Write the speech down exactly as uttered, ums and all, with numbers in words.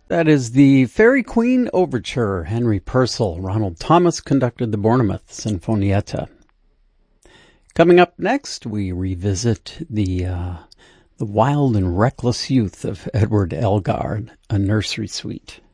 That is the Fairy Queen Overture. Henry Purcell. Ronald Thomas conducted the Bournemouth Sinfonietta. Coming up next, we revisit the uh, the wild and reckless youth of Edward Elgar, a nursery suite.